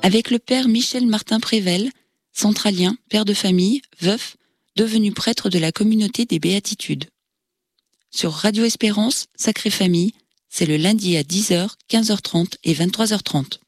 avec le père Michel Martin Prével, centralien, père de famille, veuf, devenu prêtre de la communauté des Béatitudes. Sur Radio Espérance, Sacrée Famille, c'est le lundi à 10h, 15h30 et 23h30.